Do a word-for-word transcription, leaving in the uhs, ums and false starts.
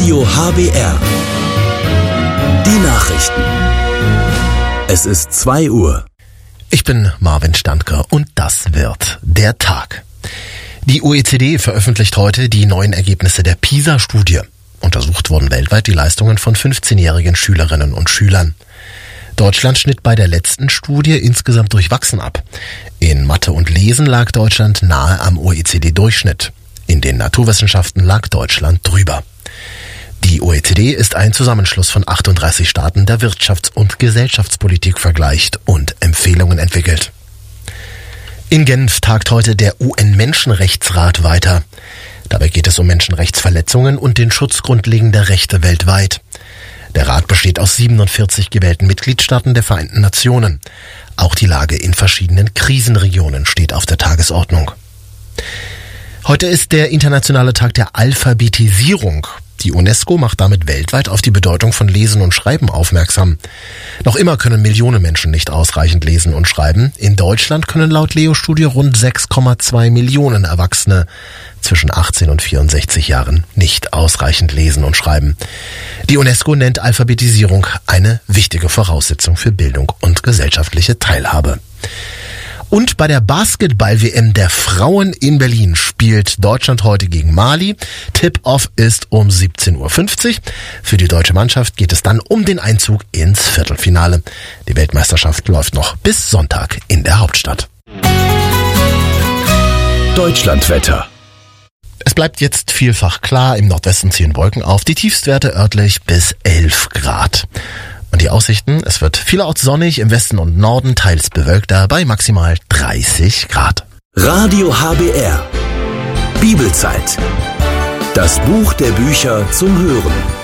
Radio H B R. Die Nachrichten. Es ist zwei Uhr. Ich bin Marvin Standke und das wird der Tag. Die O E C D veröffentlicht heute die neuen Ergebnisse der PISA-Studie. Untersucht wurden weltweit die Leistungen von fünfzehnjährigen Schülerinnen und Schülern. Deutschland schnitt bei der letzten Studie insgesamt durchwachsen ab. In Mathe und Lesen lag Deutschland nahe am O E C D-Durchschnitt. In den Naturwissenschaften lag Deutschland drüber. Die O E C D ist ein Zusammenschluss von achtunddreißig Staaten, der Wirtschafts- und Gesellschaftspolitik vergleicht und Empfehlungen entwickelt. In Genf tagt heute der U N-Menschenrechtsrat weiter. Dabei geht es um Menschenrechtsverletzungen und den Schutz grundlegender Rechte weltweit. Der Rat besteht aus siebenundvierzig gewählten Mitgliedstaaten der Vereinten Nationen. Auch die Lage in verschiedenen Krisenregionen steht auf der Tagesordnung. Heute ist der internationale Tag der Alphabetisierung. Die UNESCO macht damit weltweit auf die Bedeutung von Lesen und Schreiben aufmerksam. Noch immer können Millionen Menschen nicht ausreichend lesen und schreiben. In Deutschland können laut Leo-Studie rund sechs Komma zwei Millionen Erwachsene zwischen achtzehn und vierundsechzig Jahren nicht ausreichend lesen und schreiben. Die UNESCO nennt Alphabetisierung eine wichtige Voraussetzung für Bildung und gesellschaftliche Teilhabe. Und bei der Basketball-W M der Frauen in Berlin spielt Deutschland heute gegen Mali. Tip-Off ist um siebzehn Uhr fünfzig. Für die deutsche Mannschaft geht es dann um den Einzug ins Viertelfinale. Die Weltmeisterschaft läuft noch bis Sonntag in der Hauptstadt. Deutschlandwetter. Es bleibt jetzt vielfach klar, im Nordwesten ziehen Wolken auf, die Tiefstwerte örtlich bis elf Grad. Und die Aussichten, es wird vielerorts sonnig, im Westen und Norden teils bewölkter bei maximal dreißig Grad. Radio H B R. Bibelzeit. Das Buch der Bücher zum Hören.